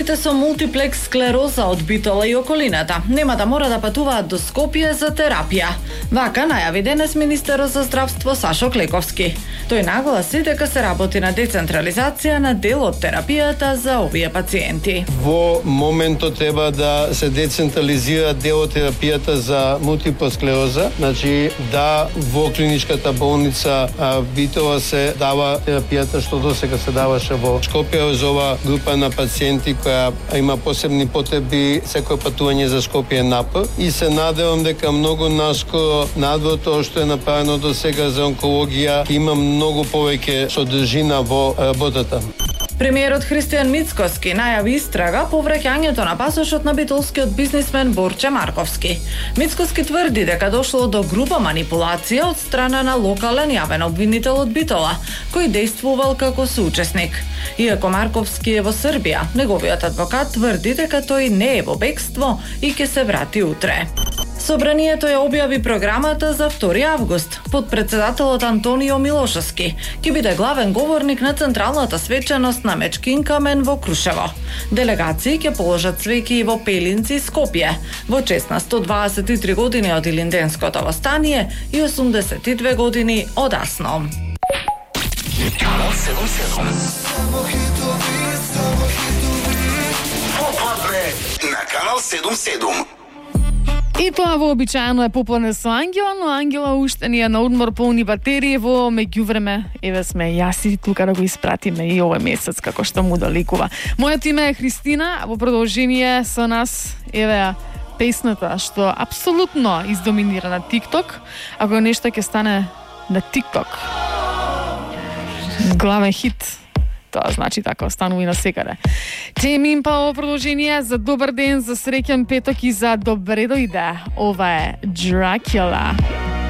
Со мултиплекс склероза од Битола и околината нема да мора да патуваат до Скопје за терапија. Вака најави денес министерот за здравство Сашо Клековски. Тој нагласи дека се работи на децентрализација на дел од терапијата за овие пациенти. Во моментот треба да се децентрализира дел од терапијата за мултипла склероза, значи да во клиничката болница Битола се дава терапијата што досега се даваше во Скопје за ова група на пациенти која има посебни потреби, секој патување за Скопје НАП и се надевам дека многу наскоро надвор тоа што е направено до сега за онкологија има многу повеќе содржина во работата. Премиерот Христијан Мицкоски најави истрага по враќањето на пасошот на битолскиот бизнисмен Борче Марковски. Мицкоски тврди дека дошло до груба манипулација од страна на локален јавен обвинител од Битола, кој действувал како соучесник. Иако Марковски е во Србија, неговиот адвокат тврди дека тој не е во бегство и ќе се врати утре. Собранието ја објави програмата за 2 август. Подпредседателот Антонио Милошевски ќе биде главен говорник на централната свечаност на Мечкин камен во Крушево. Делегации ќе положат свеќи и во Пелинци и Скопје, во чест на 123 години од Илинденското востание и 82 години од Асно. Канал 77. Попадне на Канал 77. И тоа вообичаено е попладне со Ангела, но Ангела уште ни е на одмор полни батерии во меѓувреме. Еве сме јаси тука да го испратиме и овој месец како што му доликува. Моето име е Христина, а во продолжение со нас еве песната што апсолутно издоминира на TikTok. Ако нешто ќе стане на TikTok, главен хит, тоа значи така останува и на секаде. Теми Импала продолжение за добар ден, за среќен петок и за добре дојде. Ова е Дракула.